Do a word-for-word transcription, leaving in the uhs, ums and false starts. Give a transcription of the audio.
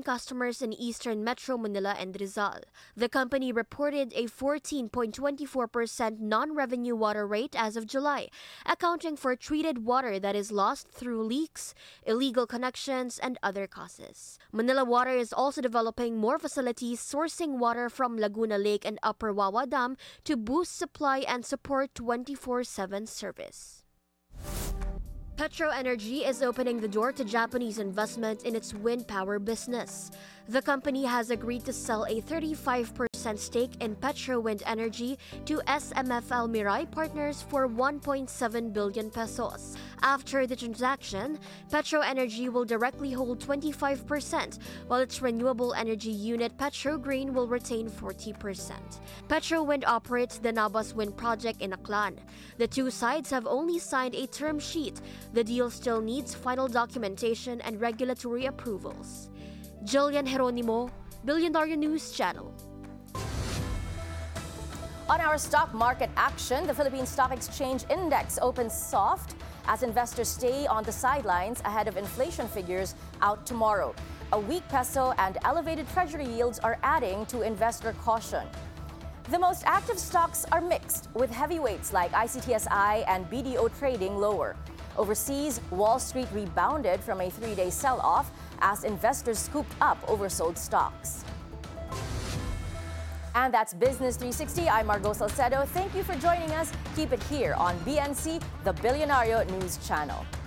thousand customers in eastern Metro Manila and Rizal. The company reported a fourteen point two four percent non-revenue water rate as of July, accounting for treated water that is lost through leaks, illegal connections, and other causes. Manila Water is also developing more facilities sourcing water from Laguna Lake and Upper Wawa Dam to boost supply and support twenty-four seven service. Petro Energy is opening the door to Japanese investment in its wind power business. The company has agreed to sell a thirty-five percent stake in Petro Wind Energy to S M F L Mirai Partners for one point seven billion pesos. After the transaction, Petro Energy will directly hold twenty-five percent, while its renewable energy unit Petro Green will retain forty percent. Petro Wind operates the Nabas Wind Project in Aklan. The two sides have only signed a term sheet. The deal still needs final documentation and regulatory approvals. Jillian Geronimo, Billionaire News Channel. On our stock market action, the Philippine Stock Exchange Index opens soft as investors stay on the sidelines ahead of inflation figures out tomorrow. A weak peso and elevated treasury yields are adding to investor caution. The most active stocks are mixed, with heavyweights like I C T S I and B D O trading lower. Overseas, Wall Street rebounded from a three-day sell-off as investors scooped up oversold stocks. And that's Business three sixty. I'm Margot Salcedo. Thank you for joining us. Keep it here on B N C, the Billionaire News Channel.